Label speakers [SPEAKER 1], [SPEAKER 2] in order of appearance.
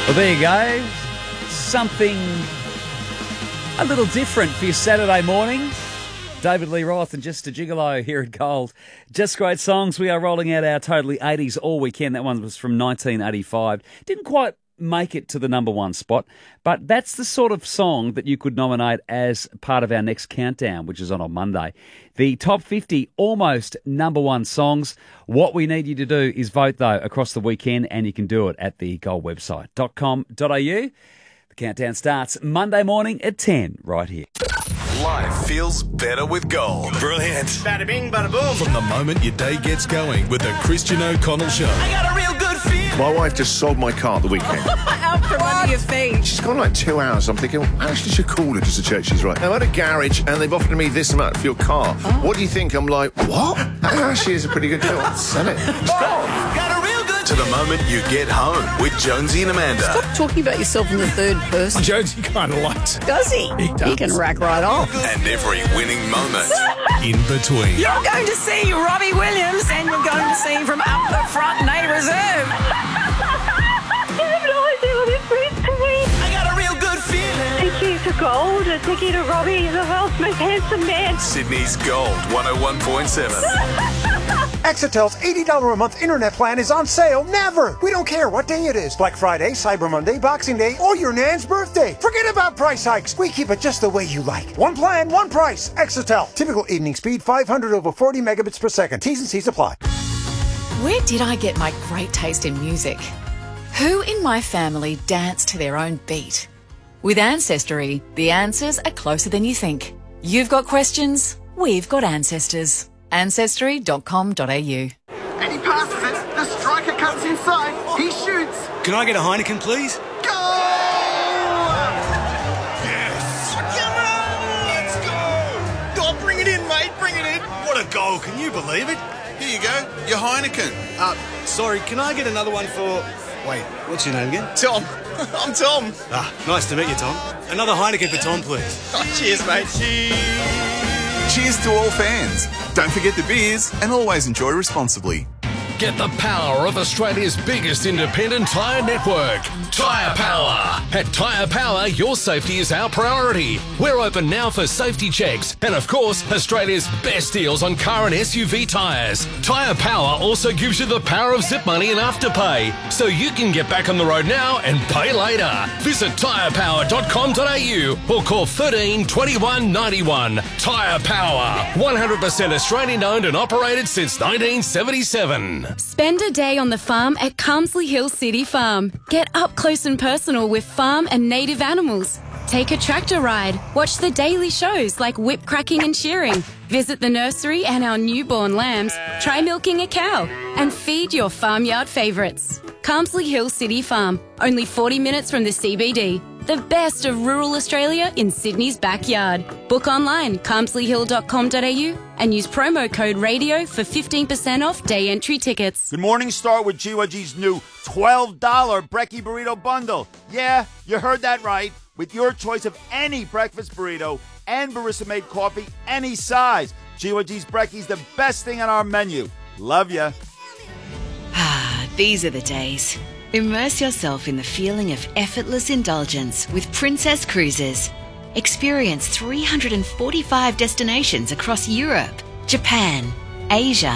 [SPEAKER 1] Well, there you go. Something a little different for your Saturday morning. David Lee Roth and Just a Gigolo here at Gold. Just great songs. We are rolling out our Totally 80s all weekend. That one was from 1985. Didn't quite make it to the number one spot, but that's the sort of song that you could nominate as part of our next countdown, which is on Monday. The top 50 almost number one songs. What we need you to do is vote, though, across the weekend, and you can do it at the Gold website.com.au. The countdown starts Monday morning at 10 right here.
[SPEAKER 2] Life feels better with Gold. Brilliant.
[SPEAKER 3] Bada bing, bada boom.
[SPEAKER 2] From the moment your day gets going with the Christian O'Connell Show.
[SPEAKER 3] I got a real good feeling.
[SPEAKER 4] My wife just sold my car at the weekend.
[SPEAKER 5] Out from under your feet.
[SPEAKER 4] She's gone like 2 hours. I'm thinking, I actually should call her just to check she's right. I'm at a garage and they've offered me this amount for your car. What do you think? I'm like, what? That actually is a pretty good deal. Let's sell it.
[SPEAKER 3] Got a real good
[SPEAKER 2] To the moment you get home with Jonesy and Amanda.
[SPEAKER 5] Stop talking about yourself in the third person.
[SPEAKER 6] Jonesy kind of likes it.
[SPEAKER 5] Does he?
[SPEAKER 6] He does.
[SPEAKER 5] He can rack right off.
[SPEAKER 2] And every winning moment in between.
[SPEAKER 5] You're going to see Robbie Williams and you're going to see him from up the front, Nate Reserve.
[SPEAKER 3] I got a real good feeling.
[SPEAKER 7] Thank you to Gold, and thank you to Robbie, the world's most handsome man.
[SPEAKER 2] Sydney's Gold 101.7.
[SPEAKER 8] Exitel's $80 a month internet plan is on sale never. We don't care what day it is. Black Friday, Cyber Monday, Boxing Day, or your nan's birthday. Forget about price hikes. We keep it just the way you like. One plan, one price. Exitel. Typical evening speed 500 over 40 megabits per second. T's and C's apply.
[SPEAKER 9] Where did I get my great taste in music? Who in my family danced to their own beat? With Ancestry, the answers are closer than you think. You've got questions, we've got ancestors. Ancestry.com.au.
[SPEAKER 3] And he passes it. The striker comes inside. He shoots.
[SPEAKER 6] Can I get a Heineken, please?
[SPEAKER 3] Goal! Yes! Come on! Let's go! Oh, bring it in, mate. Bring it in.
[SPEAKER 6] What a goal, can you believe it?
[SPEAKER 2] Here you go, your Heineken.
[SPEAKER 6] Sorry, can I get another one for... Wait, what's your name again?
[SPEAKER 3] Tom. I'm Tom.
[SPEAKER 6] Nice to meet you, Tom. Another Heineken for Tom, please.
[SPEAKER 3] Oh, cheers, mate.
[SPEAKER 10] Cheers to all fans. Don't forget the beers and always enjoy responsibly.
[SPEAKER 11] Get the power of Australia's biggest independent tyre network, Tyre Power. At Tyre Power, your safety is our priority. We're open now for safety checks and, of course, Australia's best deals on car and SUV tyres. Tyre Power also gives you the power of zip money and afterpay, so you can get back on the road now and pay later. Visit tyrepower.com.au or call 13 21 91. Tyre Power, 100% Australian owned and operated since 1977.
[SPEAKER 12] Spend a day on the farm at Carmsley Hill City Farm. Get up close and personal with farm and native animals. Take a tractor ride. Watch the daily shows like whip cracking and shearing. Visit the nursery and our newborn lambs. Try milking a cow and feed your farmyard favourites. Carmsley Hill City Farm, only 40 minutes from the CBD. The best of rural Australia in Sydney's backyard. Book online, carmsleyhill.com.au and use promo code RADIO for 15% off day entry tickets.
[SPEAKER 13] Good morning, start with GYG's new $12 Brekkie Burrito Bundle. Yeah, you heard that right. With your choice of any breakfast burrito and barista-made coffee, any size. GYG's Brekkie's the best thing on our menu. Love ya.
[SPEAKER 14] These are the days. Immerse yourself in the feeling of effortless indulgence with Princess Cruises. Experience 345 destinations across Europe, Japan, Asia,